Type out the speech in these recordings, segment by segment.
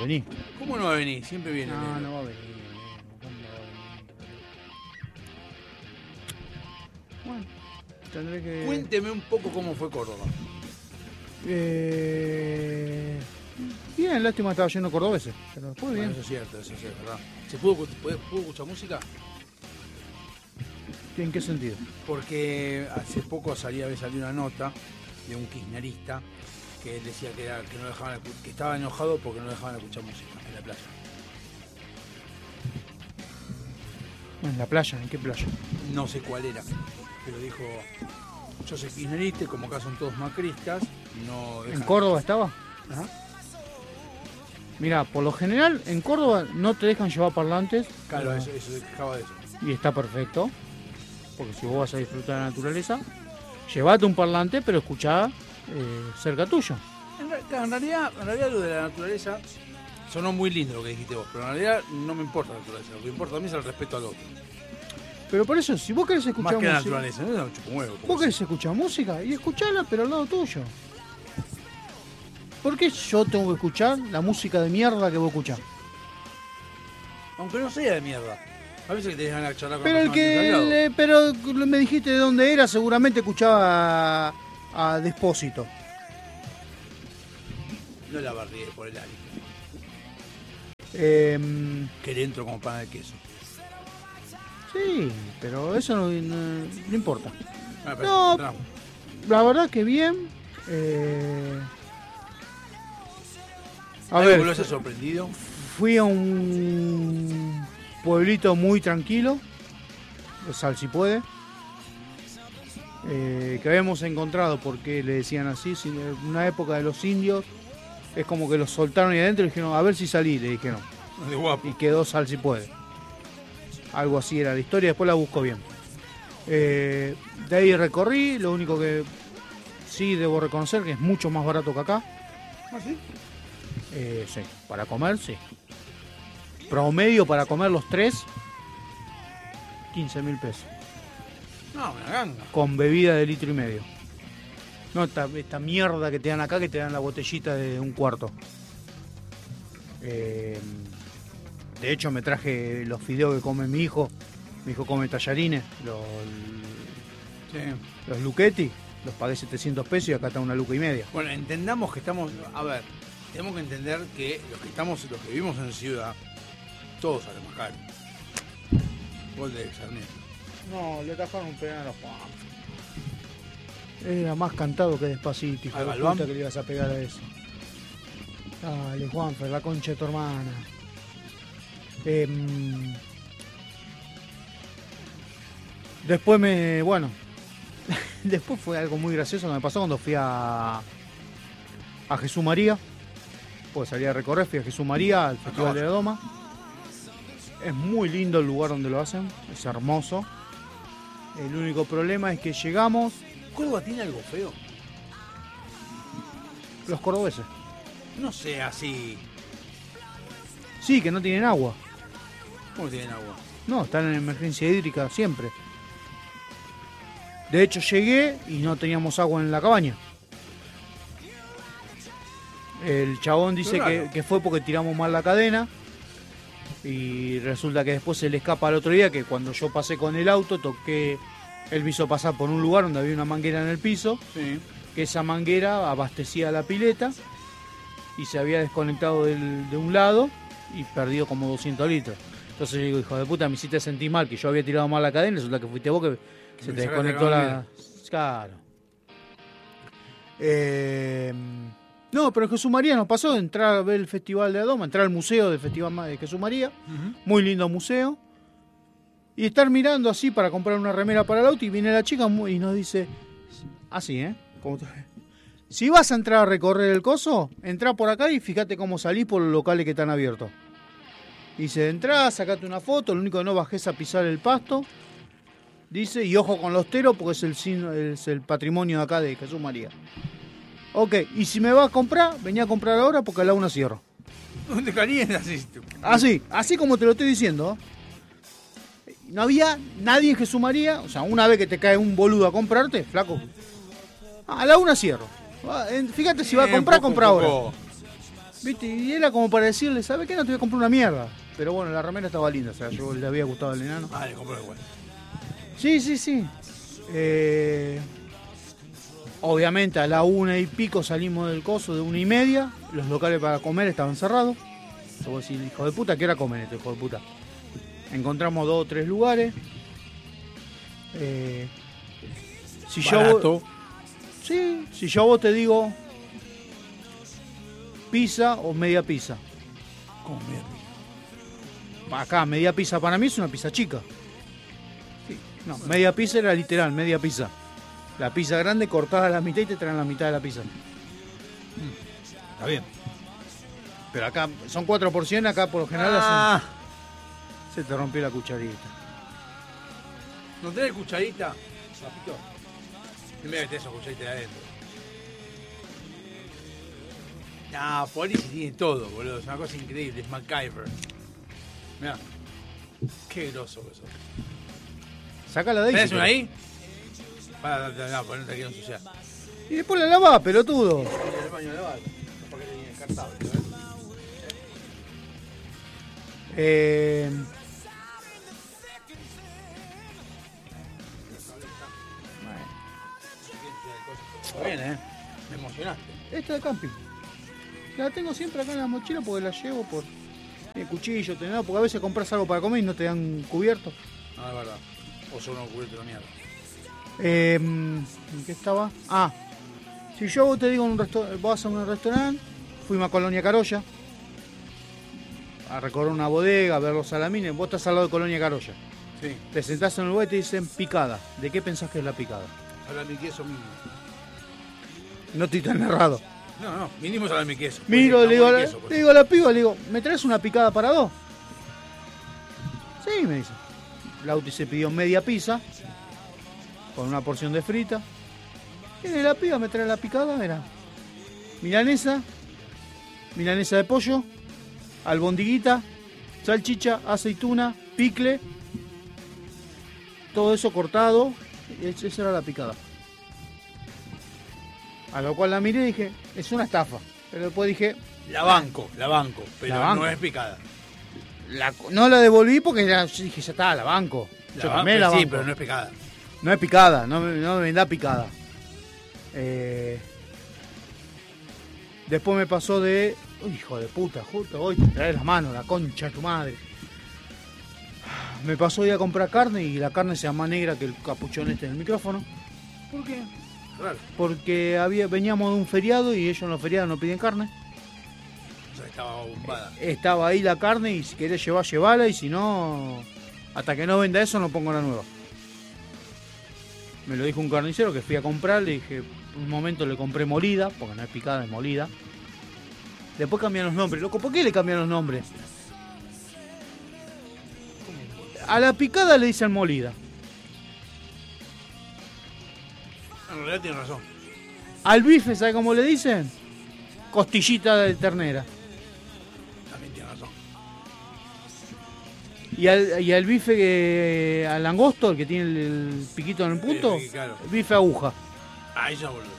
venir. ¿Cómo no va a venir? Siempre viene. No, negro. no va a venir. ¿Cuándo va a venir? Bueno, tendré que... Cuénteme un poco cómo fue Córdoba. Bien, lástima que estaba lleno de cordobeses, pero después bien. Bueno, eso es cierto, ¿verdad? ¿Se pudo escuchar música? ¿En qué sentido? Porque hace poco salió una nota de un kirchnerista que él decía que no dejaban, que estaba enojado porque no dejaban escuchar música en la playa. ¿En la playa? ¿En qué playa? No sé cuál era, pero dijo: yo soy kirchnerista y como acá son todos macristas, no dejan... ¿En Córdoba estaba? Ajá. Mira, por lo general en Córdoba no te dejan llevar parlantes. Claro, eso se quejaba de eso. Y está perfecto, porque si vos vas a disfrutar de la naturaleza, llevate un parlante, pero escuchá cerca tuyo. En realidad lo de la naturaleza sonó muy lindo lo que dijiste vos, pero en realidad no me importa la naturaleza, lo que importa a mí es el respeto al otro. Pero por eso, si vos querés escuchar Más que la música, naturaleza, no es un chupahuevo. vos querés escuchar música y escuchala, pero al lado tuyo. ¿Por qué yo tengo que escuchar la música de mierda que vos escuchás? Aunque no sea de mierda. A veces que te dejan a charlar con Pero el la persona que está al lado. pero me dijiste de dónde era, seguramente escuchaba a Despósito. No la barrié por el área. Que le entro como pan de queso. Sí, pero eso no importa. Ah, pero No, entramos. la verdad que bien. A ¿Algo ver, que lo haya sorprendido? fui a un pueblito muy tranquilo, Sal si puede, que habíamos encontrado, porque le decían así, en una época de los indios, es como que los soltaron ahí adentro y dijeron, a ver si salí, le dijeron, De guapo. y quedó Sal si puede. Algo así era la historia, después la busco bien. De ahí recorrí, lo único que sí debo reconocer que es mucho más barato que acá. ¿Ah, sí? Sí, para comer, sí. Promedio para comer los tres, 15.000 pesos. No, una ganga. Con bebida de 1,5 litros. No, esta mierda que te dan acá, que te dan la botellita de 1/4. De hecho, me traje los fideos que come mi hijo. Mi hijo come tallarines, Sí. los Luchetti. Los pagué 700 pesos y acá está 1,5 litros. Bueno, entendamos que estamos... A ver, tenemos que entender que los que vivimos en ciudad, todos salen más caro. Gol de Sarmiento. No, le tajaron un penal a Juan. Era más cantado que Despacito, hijo ¿Al de Galván? puta, que le ibas a pegar a eso. Dale, Juanfer, la concha de tu hermana. Después después fue algo muy gracioso que me pasó cuando fui a Jesús María. Pues salí a recorrer, fui a Jesús María, al Festival de la Doma. Es muy lindo el lugar donde lo hacen, es hermoso. El único problema es que llegamos, ¿Córdoba tiene algo feo? los cordobeses. No sé, así... Sí, que no tienen agua. ¿Cómo tienen agua? No, están en emergencia hídrica siempre. De hecho, llegué y no teníamos agua en la cabaña. El chabón dice que fue porque tiramos mal la cadena. Y resulta que después se le escapa al otro día que cuando yo pasé con el auto, él me hizo pasar por un lugar donde había una manguera en el piso. Sí. Que esa manguera abastecía la pileta y se había desconectado de un lado y perdió como 200 litros. Entonces yo digo, hijo de puta, me hiciste sentir mal, que yo había tirado mal la cadena, resulta que fuiste vos que se te desconectó la... Claro. No, pero en Jesús María nos pasó de entrar a ver el Festival de Adoma, entrar al museo del Festival de Jesús María, muy lindo museo, y estar mirando así para comprar una remera para el auto, y viene la chica y nos dice, así, si vas a entrar a recorrer el coso, entrá por acá y fíjate cómo salís por los locales que están abiertos. Dice, entrá, sacate una foto, lo único que no bajés a pisar el pasto. Dice, y ojo con los teros porque es el patrimonio de acá de Jesús María. Ok, y si me vas a comprar, vení a comprar ahora porque a la 1 cierro. No te calientas Así como te lo estoy diciendo. No había nadie en Jesús María, o sea, una vez que te cae un boludo a comprarte, flaco, a la 1 cierro. Fíjate si va a comprar, compra ahora. ¿Viste? Y era como para decirle, ¿sabes qué? No te voy a comprar una mierda. Pero bueno, la remera estaba linda, o sea, yo le había gustado al enano. Ah, le compró igual. Sí. Obviamente a la 1:00 salimos del coso, de 1:30. Los locales para comer estaban cerrados. Yo voy a decir, hijo de puta, ¿qué hora comen este hijo de puta? Encontramos 2 o 3 lugares. Si Barato. si yo a vos te digo pizza o media pizza. ¿Cómo mierda? Acá, media pizza para mí es una pizza chica. Sí, no, media pizza era literal, media pizza. La pizza grande cortada a la mitad y te traen la mitad de la pizza. Está bien. Pero acá son 4 porciones, acá por lo general se te rompió la cucharita. ¿No tenés cucharita, papito? No me metes esa cucharita de adentro. No, Policy tiene todo, boludo. Es una cosa increíble, es MacGyver. Mirá. Qué groso que sos. Sácala de ahí. ¿Tenés una ahí? No, ponete aquí en ensuciar. Y después la lavás, pelotudo. En el baño de lavar. Porque tenía descartable, Está bien, me emocionaste. Esta de camping. La tengo siempre acá en la mochila porque la llevo por el cuchillo, tenedor, porque a veces compras algo para comer y no te dan cubierto. No, es verdad. O son unos cubiertos de mierda. ¿En qué estaba? Si yo te digo vas a un restaurante, fuimos a Colonia Carolla a recorrer una bodega, a ver los salamines, vos estás al lado de Colonia Carolla. Sí. Te sentás en el lugar y te dicen picada. ¿De qué pensás que es la picada? Salami queso mínimo. No estoy tan errado. No, mínimo salami queso. Miro, le digo, Queso, le digo a la piba, le digo, ¿me traes una picada para 2? Sí, me dice. Lauti se pidió media pizza con una porción de frita. Y la piba me trae la picada, era milanesa de pollo, albondiguita, salchicha, aceituna, picle, todo eso cortado. Esa era la picada. A lo cual la miré y dije, es una estafa. Pero después dije... La banco, pero La banco. no es picada. No la devolví porque dije, ya está, la banco. Yo también la banco. Sí, pero no es picada. No es picada, no me vendá picada. Después me pasó de... hijo de puta, justo hoy te traes las manos, la concha de tu madre. Me pasó de ir a comprar carne y la carne se llama negra que el capuchón este del micrófono. ¿Por qué? Claro. Porque veníamos de un feriado y ellos en los feriados no piden carne. O sea, estaba bombada. Estaba ahí la carne y si querés llevar, llevala, y si no, hasta que no venda eso no pongo la nueva. Me lo dijo un carnicero que fui a comprar, le dije, un momento le compré molida, porque no es picada, es molida. Después cambian los nombres. Loco, ¿por qué le cambian los nombres? A la picada le dicen molida. En realidad tiene razón. Al bife, ¿sabe cómo le dicen? Costillita de ternera. También tiene razón. Y al bife, al langosto, el que tiene el piquito en el punto, Sí, claro. bife aguja. Ahí ya boludo.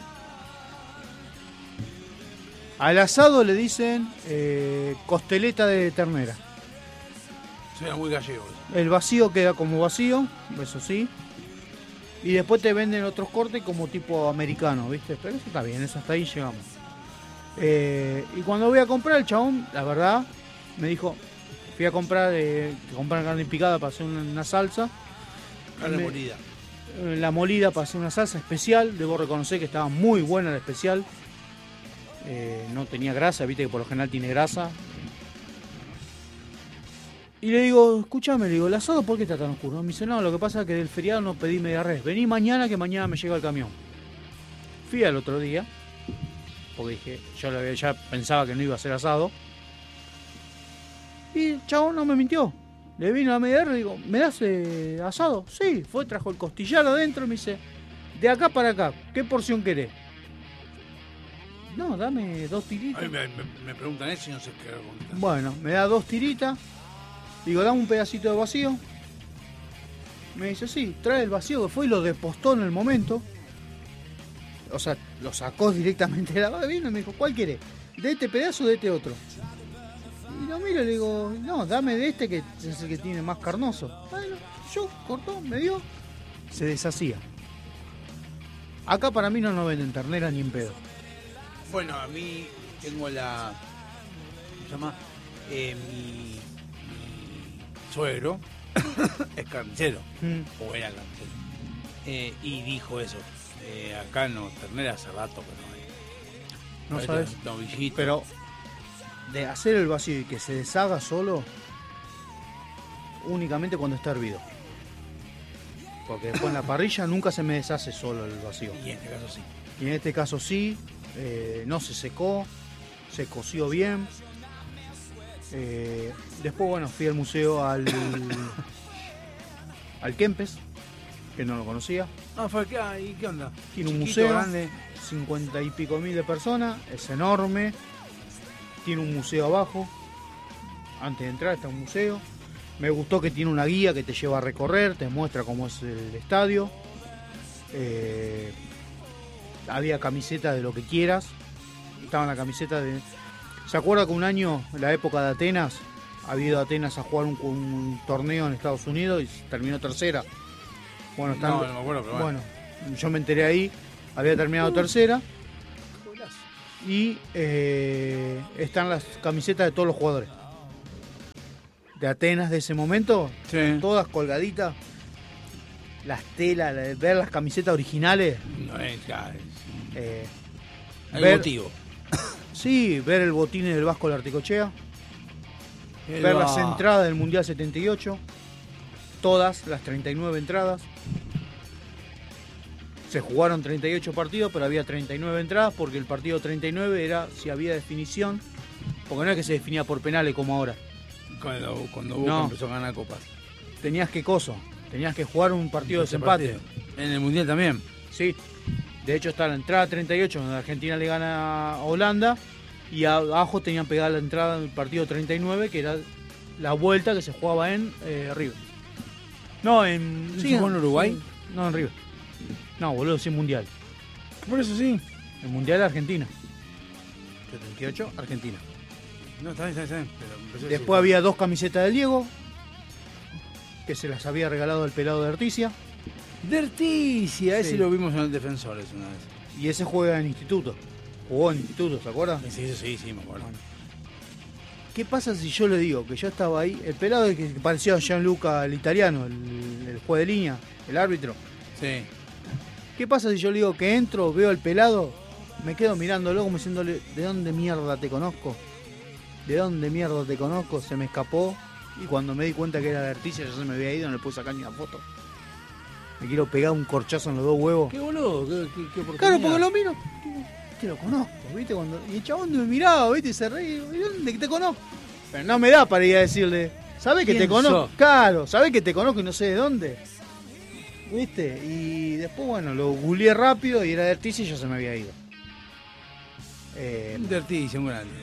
Al asado le dicen costeleta de ternera. Suena muy gallego eso. El vacío queda como vacío, eso sí. Y después te venden otros cortes como tipo americano, ¿viste? Pero eso está bien, eso hasta ahí llegamos. Y cuando voy a comprar, el chabón, la verdad, me dijo, fui a comprar carne picada para hacer una salsa. Carne molida. La molida para hacer una salsa especial. Debo reconocer que estaba muy buena la especial. No tenía grasa, viste que por lo general tiene grasa. Y le digo, escúchame, le digo, ¿el asado por qué está tan oscuro? Me dice, no, lo que pasa es que del feriado no pedí media res. Vení mañana, que mañana me llega el camión. Fui al otro día, porque dije, yo ya pensaba que no iba a ser asado. Y el chabón no me mintió. Le vino a media res y digo, ¿me das asado? Sí, trajo el costillar adentro y me dice, de acá para acá, ¿qué porción querés? No, dame 2 tiritas. A mí me preguntan eso y no sé qué preguntar. Bueno, me da 2 tiritas. Digo, dame un pedacito de vacío. Me dice, sí, trae el vacío, que fue y lo despostó en el momento. O sea, lo sacó directamente de la vino y me dijo, ¿cuál querés? ¿de este pedazo o de este otro? Y lo miro y le digo, no, dame de este que es el que tiene más carnoso. Bueno, yo cortó, me dio, se deshacía. Acá para mí no venden ternera ni en pedo. Bueno, a mí tengo la... ¿Cómo se llama? Mi suegro es carnicero, o era carnicero. Y dijo eso. Acá no, ternera hace rato que no hay. No sabes, novillitos. pero de hacer el vacío y que se deshaga solo, únicamente cuando está hervido. Porque después en la parrilla nunca se me deshace solo el vacío. Y en este caso sí. Y en este caso sí, no se secó, se coció bien. Después, bueno, fui al museo al Kempes, que no lo conocía. Ah, fue acá, ¿y qué onda? Tiene un Chiquito, museo, grande. 50 y pico mil de personas, es enorme. Tiene un museo abajo. Antes de entrar está un museo. Me gustó que tiene una guía que te lleva a recorrer, te muestra cómo es el estadio. Había camisetas de lo que quieras. Estaban las camisetas de... ¿Se acuerda que un año, en la época de Atenas, había ido a Atenas a jugar un torneo en Estados Unidos y terminó tercera? Bueno, están... No me acuerdo, pero bueno. Yo me enteré ahí, había terminado tercera. Y están las camisetas de todos los jugadores de Atenas de ese momento, Sí. todas colgaditas. Las telas, ver las camisetas originales. No es, ya, hay ver- motivo. Sí, ver el botín del Vasco de la Articochea, ver las entradas del Mundial 78, todas las 39 entradas. Se jugaron 38 partidos, pero había 39 entradas porque el partido 39 era si había definición, porque no es que se definía por penales como ahora. Cuando Boca No. empezó a ganar copas. Tenías que tenías que jugar un partido de desempate. En el Mundial también. Sí, de hecho está la entrada 38 donde Argentina le gana a Holanda y abajo tenían pegada la entrada del partido 39 que era la vuelta que se jugaba en River. No, en... ¿No se jugó en Uruguay? sí, no, en River. No, boludo, sí, Mundial. Por eso sí. El Mundial de Argentina. 78, Argentina. No, está bien. Pero empezó Después había dos camisetas del Diego que se las había regalado el pelado de Articia. Derticia, ese Sí. lo vimos en el Defensores una vez. Y ese juega en instituto. Jugó en instituto, ¿se acuerda? Sí, me acuerdo. ¿Qué pasa si yo le digo que yo estaba ahí? El pelado que parecía a Gianluca, el italiano, el juez de línea, el árbitro. Sí. ¿Qué pasa si yo le digo que entro, veo al pelado, me quedo mirándolo como diciéndole, ¿de dónde mierda te conozco? ¿De dónde mierda te conozco? Se me escapó y cuando me di cuenta que era de Articia ya se me había ido, no le pude sacar ni una foto. Me quiero pegar un corchazo en los dos huevos. Qué boludo, qué oportunidad. Claro, porque lo miro, te lo conozco, ¿viste? Y el chabón me miraba, ¿viste? Y se reía, ¿de dónde te conozco? Pero no me da para ir a decirle, ¿sabés que te ¿Quién conozco? sos? Claro, ¿sabés que te conozco y no sé de dónde? ¿Viste? Y después, bueno, lo googleé rápido y era de Articia y ya se me había ido. Derticia, un grande.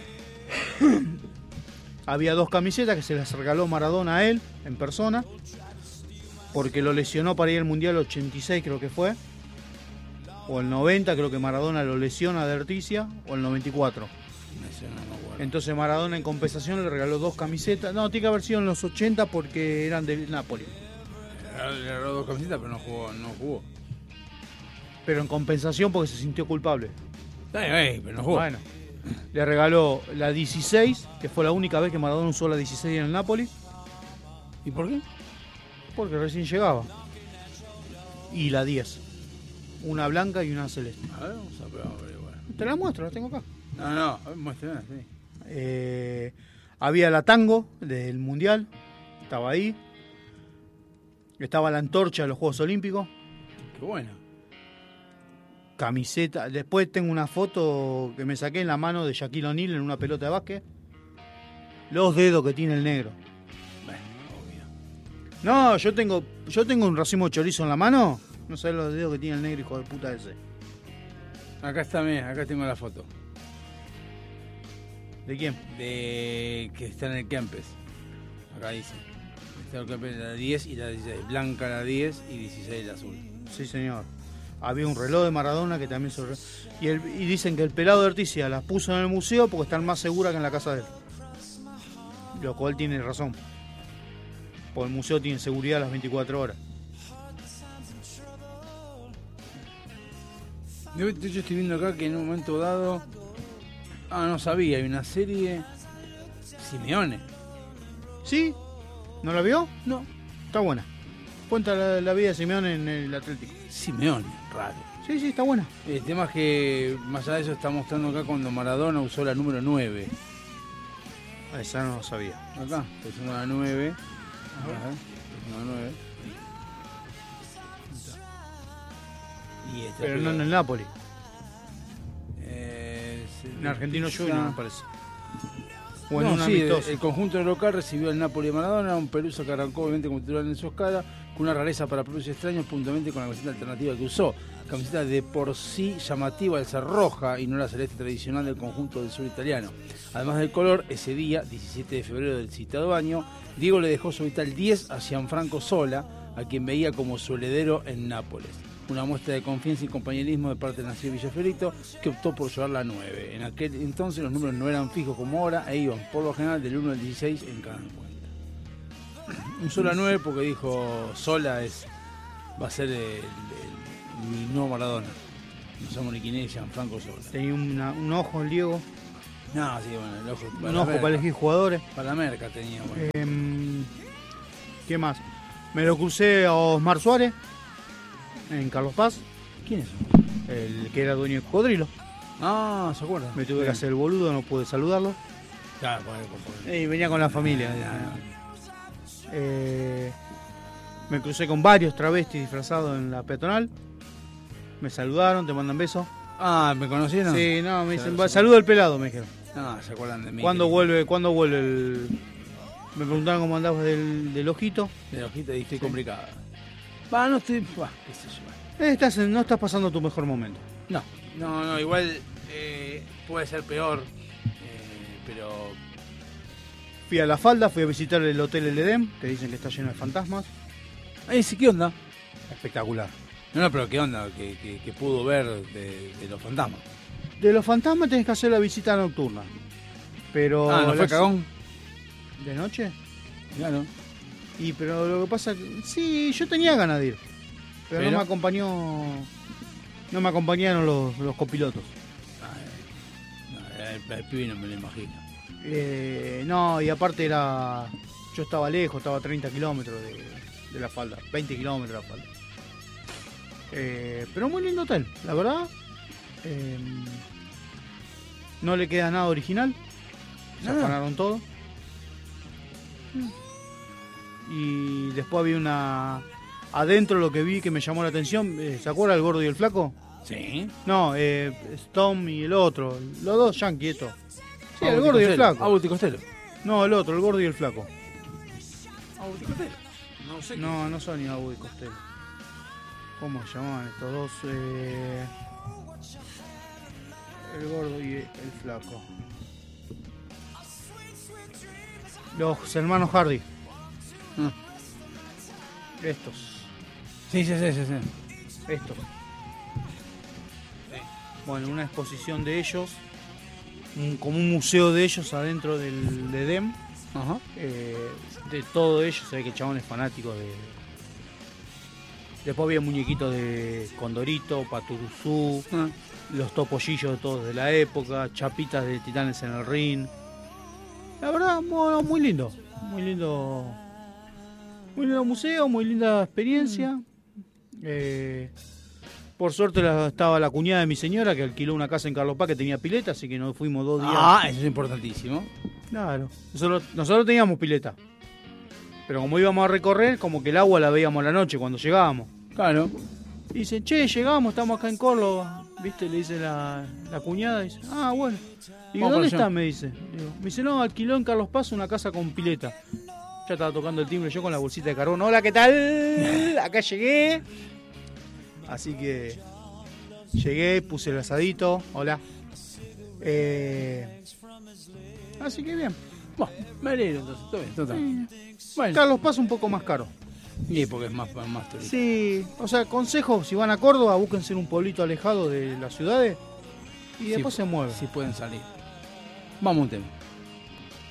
Había dos camisetas que se las regaló Maradona a él, en persona, porque lo lesionó para ir al Mundial 86, creo que fue. O el 90, creo que Maradona lo lesiona de Articia, o el 94. Ese no me acuerdo. Entonces Maradona en compensación le regaló dos camisetas. No, tiene que haber sido en los 80 porque eran de Napoli. Le agarró dos camisetas, pero no jugó. Pero en compensación porque se sintió culpable. Pero no jugó. Bueno, le regaló la 16, que fue la única vez que Maradona usó la 16 en el Napoli, ¿Y por qué? porque recién llegaba. Y la 10. Una blanca y una celeste. A ver, vamos a averiguar. Te la muestro, la tengo acá. No, muéstrame, sí. Había la tango del Mundial, estaba ahí. Estaba la antorcha de los Juegos Olímpicos. Qué bueno. Camiseta. Después tengo una foto que me saqué en la mano de Shaquille O'Neal en una pelota de básquet. Los dedos que tiene el negro. Bueno, obvio. No, yo tengo un racimo de chorizo en la mano. No sabés los dedos que tiene el negro, hijo de puta ese. Acá está, mirá, acá tengo la foto. ¿De quién? De que está en el Kempes. Acá dice. Está en el Kempes la 10 y la 16. Blanca la 10 y 16 la azul. Sí, señor. Había un reloj de Maradona que también y dicen que el pelado de Orticia las puso en el museo porque están más seguras que en la casa de él. Lo cual tiene razón. Porque el museo tiene seguridad las 24 horas. Yo estoy viendo acá que en un momento dado... no sabía, hay una serie... Simeone. ¿Sí? ¿No la vio? No. Está buena. Cuenta la vida de Simeone en el Atlético. Simeone, raro. Sí, está buena. El tema es que, más allá de eso, está mostrando acá cuando Maradona usó la número 9. Esa no lo sabía. Acá, está usando la 9. La 9. Pero no en el Napoli. En Argentino Junior, me parece. O en un amistoso. El conjunto local recibió al Napoli de Maradona, un Pelusa que arrancó obviamente como titular en su escala, con una rareza para propios extraños, puntualmente con la camiseta alternativa que usó. Camiseta de por sí llamativa al ser roja y no la celeste tradicional del conjunto del sur italiano. Además del color, ese día, 17 de febrero del citado año, Diego le dejó su vital 10 a Gianfranco Sola, a quien veía como su heredero en Nápoles. Una muestra de confianza y compañerismo de parte del nacido Villafiorito, que optó por llevar la 9. En aquel entonces los números no eran fijos como ahora e iban por lo general del 1 al 16 en cada encuentro. Usó la 9 porque dijo Sola va a ser mi nuevo Maradona. No sabemos ni quién es Gianfranco Sola. Tenía un ojo el Diego. No, sí, bueno, el ojo. Un ojo para elegir jugadores. Para la merca tenía, bueno. ¿Qué más? Me lo crucé a Osmar Suárez en Carlos Paz. ¿Quién es? El que era dueño de Cocodrilo. ¿Se acuerda? Me tuve que hacer el boludo, no pude saludarlo. Claro, Y venía con la familia. Me crucé con varios travestis disfrazados en la peatonal. Me saludaron, te mandan besos. ¿Me conocieron? Sí, no, me dicen, saluda al pelado, me dijeron. Se acuerdan de mí. ¿Cuándo vuelve el...? Me preguntaron cómo andabas del ojito. Del ojito y estoy complicado. No estoy... qué sé yo. No estás pasando tu mejor momento. No, igual puede ser peor, pero... Fui a La Falda, fui a visitar el Hotel El Edén, que dicen que está lleno de fantasmas. Sí, ¿qué onda? Espectacular. No, pero ¿qué onda? Que pudo ver de los fantasmas. De los fantasmas tenés que hacer la visita nocturna. Pero... ¿no fue cagón? ¿De noche? Claro. Pero lo que pasa que... Sí, yo tenía ganas de ir. Pero no me acompañó... No me acompañaron los copilotos. El pibe no me lo imagino. No, y aparte era... Yo estaba lejos, estaba a 30 kilómetros de La Falda. 20 kilómetros de La Falda. Pero muy lindo hotel, la verdad. No le queda nada original. Se afanaron todo. Y después había una... Adentro lo que vi que me llamó la atención, ¿se acuerda el gordo y el flaco? Sí. No, Storm y el otro, los dos yankees estos. Sí, el gordo y el flaco. Abuti Costello. No, el otro, el gordo y el flaco. Abuti Costello. No sé. No son ni Abuti Costello. ¿Cómo se llamaban estos dos? El gordo y el flaco. Los hermanos Hardy. Estos. Sí. Estos. Bueno, una exposición de ellos, como un museo de ellos adentro del Edén. Ajá. De todo ello, se ve que el chabón es fanático de... Después había muñequitos de Condorito, Paturuzú, los topollillos de todos de la época, chapitas de Titanes en el Ring. La verdad, muy lindo. Muy lindo museo, muy linda experiencia. Por suerte estaba la cuñada de mi señora que alquiló una casa en Carlos Paz que tenía pileta, así que nos fuimos 2 días. Eso es importantísimo. Claro. Nosotros teníamos pileta. Pero como íbamos a recorrer, como que el agua la veíamos a la noche cuando llegábamos. Claro. Y dicen, llegamos, estamos acá en Córdoba. ¿Viste? Le dice la cuñada. Dice, bueno. Digo, ¿dónde está? Me dice. Me dice, no, alquiló en Carlos Paz una casa con pileta. Ya estaba tocando el timbre yo con la bolsita de carbón. Hola, ¿qué tal? Acá llegué. Así que llegué, puse el asadito. Hola. Así que bien. Me alegro entonces, todo bien. Bueno. Carlos Paz un poco más caro. Sí, porque es más turístico. Sí, o sea, consejo, si van a Córdoba, búsquense en un pueblito alejado de las ciudades y después se mueven. Si pueden salir. Vamos a un tema.